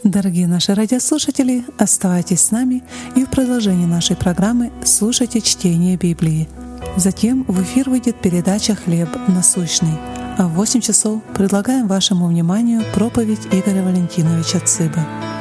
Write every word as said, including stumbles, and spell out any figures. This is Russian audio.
Дорогие наши радиослушатели, оставайтесь с нами и в продолжении нашей программы слушайте чтение Библии. Затем в эфир выйдет передача «Хлеб насущный», а в восемь часов предлагаем вашему вниманию проповедь Игоря Валентиновича Цыбы.